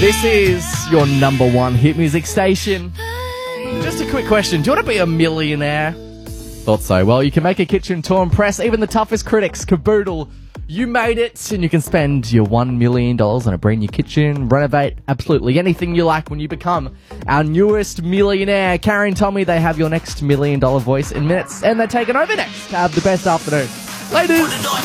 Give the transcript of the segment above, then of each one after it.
This is your number one hit music station. Just a quick question. Do you want to be a millionaire? Thought so. Well, you can make a kitchen tour and impress even the toughest critics. Caboodle, you made it, and you can spend your $1 million on a brand new kitchen, renovate absolutely anything you like when you become our newest millionaire. Karen and Tommy, they have your next $1 million voice in minutes, and they're taking over next. Have the best afternoon. Ladies!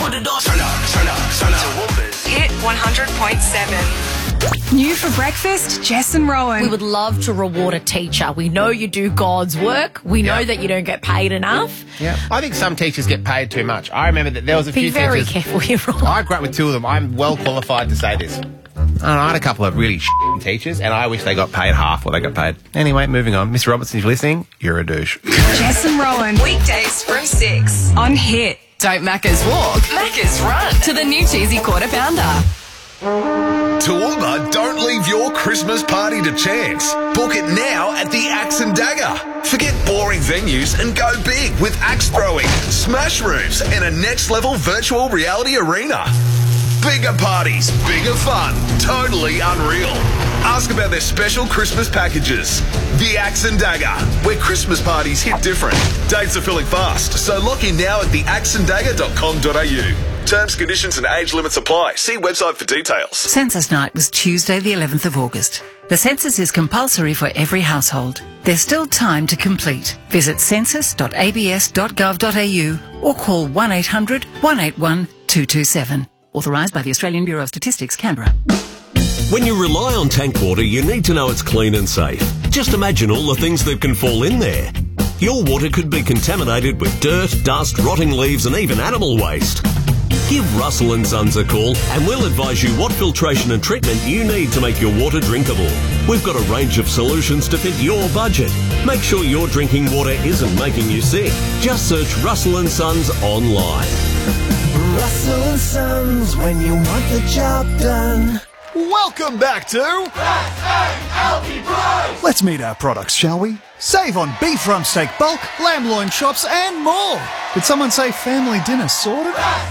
Hit 100.7. New for breakfast, Jess and Rowan. We would love to reward a teacher. We know you do God's work. We know that you don't get paid enough. Yeah, I think some teachers get paid too much. I remember that there was a few Be very teachers... careful here, Rowan. I grew up with two of them. I'm well qualified to say this. I had a couple of really teachers, and I wish they got paid half what they got paid. Anyway, moving on. Mr. Robertson, if you're listening, you're a douche. Jess and Rowan. Weekdays from 6 on Hit. Don't Macca's walk, Macca's run to the new cheesy quarter pounder. Toowoomba, don't leave your Christmas party to chance. Book it now at the Axe and Dagger. Forget boring venues and go big with axe throwing, smash rooms, and a next-level virtual reality arena. Bigger parties, bigger fun, totally unreal. Ask about their special Christmas packages. The Axe and Dagger, where Christmas parties hit different. Dates are filling fast, so lock in now at theaxeanddagger.com.au. Terms, conditions and age limits apply. See website for details. Census night was Tuesday the 11th of August. The census is compulsory for every household. There's still time to complete. Visit census.abs.gov.au or call 1800 181 227. Authorised by the Australian Bureau of Statistics, Canberra. When you rely on tank water, you need to know it's clean and safe. Just imagine all the things that can fall in there. Your water could be contaminated with dirt, dust, rotting leaves and even animal waste. Give Russell & Sons a call and we'll advise you what filtration and treatment you need to make your water drinkable. We've got a range of solutions to fit your budget. Make sure your drinking water isn't making you sick. Just search Russell & Sons online. Russell & Sons, when you want the job done. Welcome back to Let's meet our products, shall we? Save on beef rump steak bulk, lamb loin chops and more. Did someone say family dinner sorted?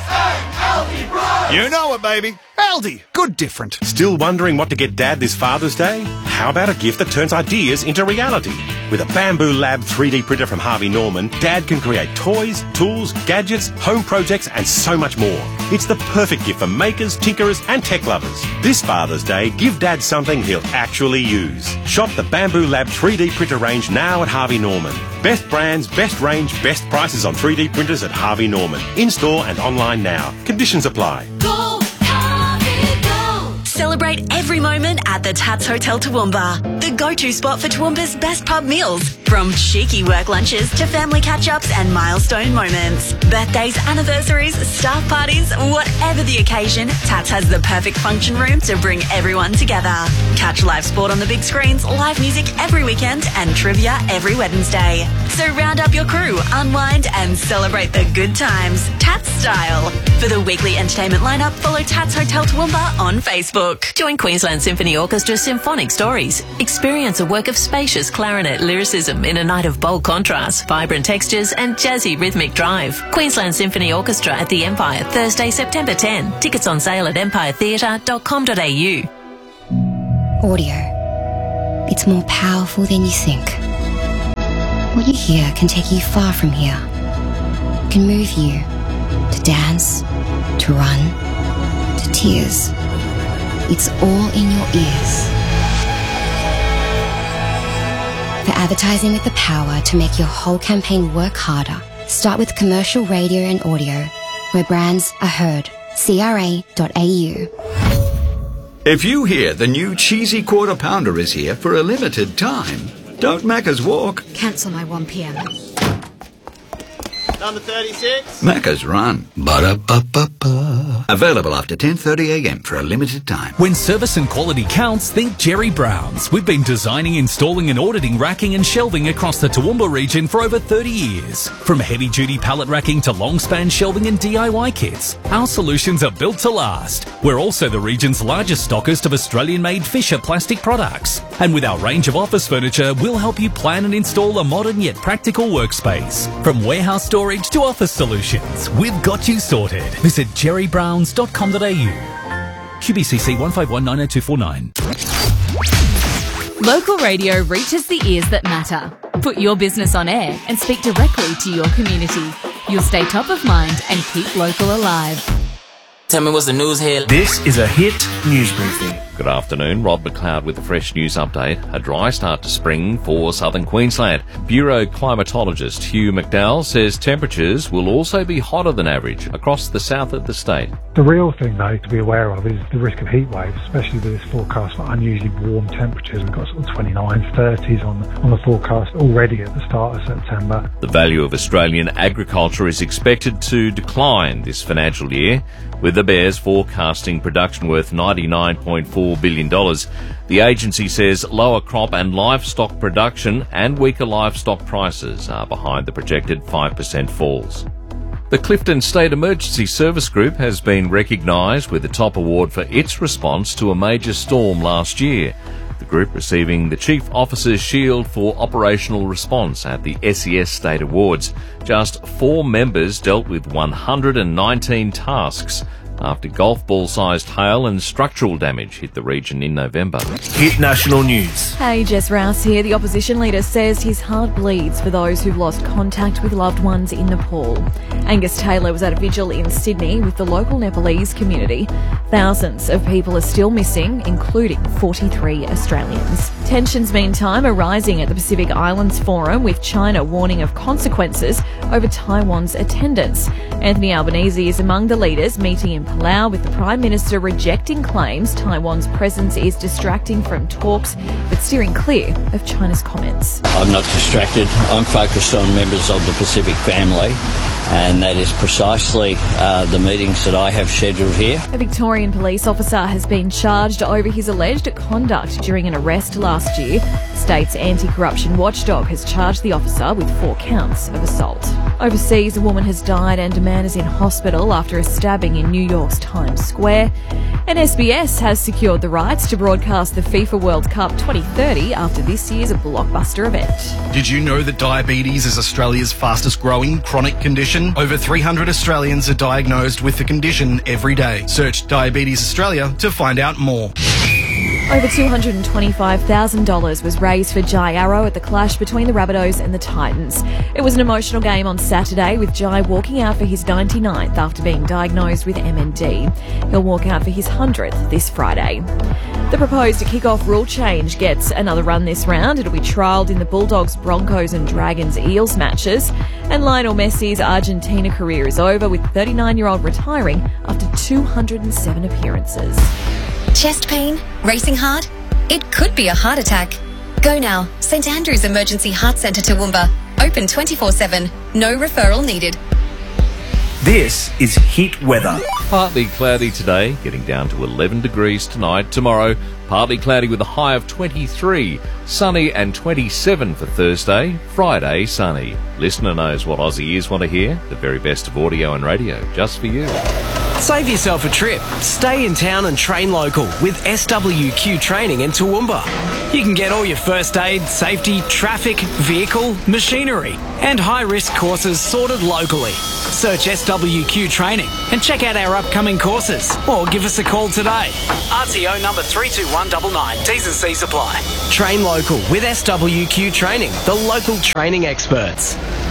You know it, baby. Aldi. Good different. Still wondering what to get Dad this Father's Day? How about a gift that turns ideas into reality? With a Bamboo Lab 3D printer from Harvey Norman, Dad can create toys, tools, gadgets, home projects and so much more. It's the perfect gift for makers, tinkerers and tech lovers. This Father's Day, give Dad something he'll actually use. Shop the Bamboo Lab 3D printer range now at Harvey Norman. Best brands, best range, best prices on 3D printers at Harvey Norman. In-store and online now. Conditions apply. Go, Harvey, go! Celebrate every moment at the Tats Hotel Toowoomba, the go-to spot for Toowoomba's best pub meals. From cheeky work lunches to family catch-ups and milestone moments. Birthdays, anniversaries, staff parties, whatever the occasion, Tats has the perfect function room to bring everyone together. Catch live sport on the big screens, live music every weekend and trivia every Wednesday. So round up your crew, unwind and celebrate the good times, Tats style. For the weekly entertainment lineup, follow Tats Hotel Toowoomba on Facebook. Join Queensland Symphony Orchestra's Symphonic Stories. Experience a work of spacious clarinet lyricism in a night of bold contrast, vibrant textures and jazzy rhythmic drive. Queensland Symphony Orchestra at the Empire, Thursday, September 10. Tickets on sale at empiretheatre.com.au. Audio. It's more powerful than you think. What you hear can take you far from here. It can move you to dance, to run, to tears. It's all in your ears. For advertising with the power to make your whole campaign work harder, start with commercial radio and audio, where brands are heard. CRA.au. If you hear the new cheesy quarter pounder is here for a limited time, don't Macca's walk. Cancel my 1 p.m. Number 36. Macca's run. Ba-da-ba-ba-ba. Available after 10:30 a.m. for a limited time. When service and quality counts, think Jerry Brown's. We've been designing, installing and auditing racking and shelving across the Toowoomba region for over 30 years. From heavy-duty pallet racking to long-span shelving and DIY kits, our solutions are built to last. We're also the region's largest stockist of Australian-made Fisher plastic products. And with our range of office furniture, we'll help you plan and install a modern yet practical workspace. From warehouse storage to office solutions, we've got you sorted. Visit jerrybrowns.com.au. QBCC 1519049. Local radio reaches the ears that matter. Put your business on air and speak directly to your community. You'll stay top of mind and keep local alive. Tell me what's the news here. This is a Hit News Briefing. Good afternoon, Rob McLeod with a fresh news update. A dry start to spring for southern Queensland. Bureau climatologist Hugh McDowell says temperatures will also be hotter than average across the south of the state. The real thing, though, to be aware of is the risk of heat waves, especially with this forecast for unusually warm temperatures. We've got sort of 29s, 30s on the forecast already at the start of September. The value of Australian agriculture is expected to decline this financial year, with the Bears forecasting production worth $99.4 billion. The agency says lower crop and livestock production and weaker livestock prices are behind the projected 5% falls. The Clifton State Emergency Service Group has been recognised with the top award for its response to a major storm last year. The group receiving the Chief Officer's Shield for Operational Response at the SES State Awards. Just 4 members dealt with 119 tasks after golf ball-sized hail and structural damage hit the region in November. Hit National News. Hey, Jess Rouse here. The opposition leader says his heart bleeds for those who've lost contact with loved ones in Nepal. Angus Taylor was at a vigil in Sydney with the local Nepalese community. Thousands of people are still missing, including 43 Australians. Tensions, meantime, are rising at the Pacific Islands Forum, with China warning of consequences over Taiwan's attendance. Anthony Albanese is among the leaders meeting in Palau, with the Prime Minister rejecting claims Taiwan's presence is distracting from talks, but steering clear of China's comments. I'm not distracted. I'm focused on members of the Pacific family, and that is precisely the meetings that I have scheduled here. A Victorian police officer has been charged over his alleged conduct during an arrest last year. The state's anti-corruption watchdog has charged the officer with 4 counts of assault. Overseas, a woman has died and a man is in hospital after a stabbing in New York's Times Square. And SBS has secured the rights to broadcast the FIFA World Cup 2030 after this year's blockbuster event. Did you know that diabetes is Australia's fastest growing chronic condition? Over 300 Australians are diagnosed with the condition every day. Search Diabetes Australia to find out more. Over $225,000 was raised for Jai Arrow at the clash between the Rabbitohs and the Titans. It was an emotional game on Saturday, with Jai walking out for his 99th after being diagnosed with MND. He'll walk out for his 100th this Friday. The proposed kick-off rule change gets another run this round. It'll be trialled in the Bulldogs, Broncos and Dragons Eels matches. And Lionel Messi's Argentina career is over, with 39-year-old retiring after 207 appearances. Chest pain? Racing hard? It could be a heart attack. Go now. St Andrew's Emergency Heart Centre Toowoomba. Open 24/7. No referral needed. This is Hit Weather. Partly cloudy today, getting down to 11 degrees tonight. Tomorrow, partly cloudy with a high of 23. Sunny and 27 for Thursday. Friday, sunny. Listener knows what Aussie ears want to hear. The very best of audio and radio, just for you. Save yourself a trip. Stay in town and train local with SWQ Training in Toowoomba. You can get all your first aid, safety, traffic, vehicle, machinery and high-risk courses sorted locally. Search SWQ Training and check out our upcoming courses, or give us a call today. RTO number 32199. T's and C's apply. Train local with SWQ Training, the local training experts.